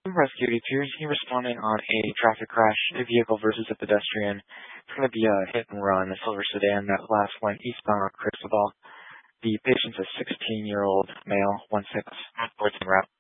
Rescue, it appears he responding on a traffic crash, a vehicle versus a pedestrian. It's going to be a hit and run, a silver sedan that last went eastbound on Cristobal. The patient's a 16-year-old male, 1-6, north route.